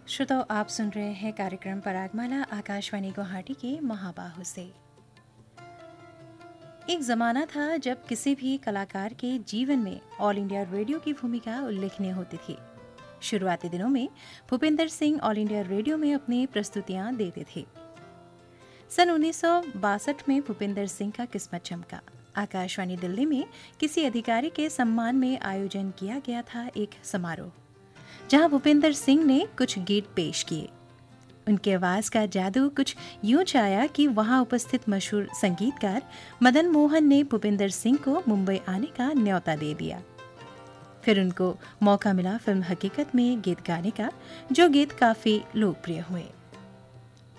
श्रोताओ, आप सुन रहे हैं कार्यक्रम परागमाला आकाशवाणी गुवाहाटी के महाबाहु से। एक ज़माना था जब किसी भी कलाकार के जीवन में ऑल इंडिया रेडियो की भूमिका उल्लेखनीय होती थी। शुरुआती दिनों में Bhupendra Singh all India radio में अपनी प्रस्तुतियां देते थे। सन 1962 में भूपेंद्र सिंह का किस्मत चमका। आकाशवाणी दिल्ली में किसी अधिकारी के सम्मान में आयोजन किया गया था एक समारोह, जहां भूपेंद्र सिंह ने कुछ गीत पेश किए। उनके आवाज का जादू कुछ यूं छाया कि वहां उपस्थित मशहूर संगीतकार मदन मोहन ने भूपेंद्र सिंह को मुंबई आने का न्योता दे दिया। फिर उनको मौका मिला फिल्म हकीकत में गीत गाने का, जो गीत काफी लोकप्रिय हुए।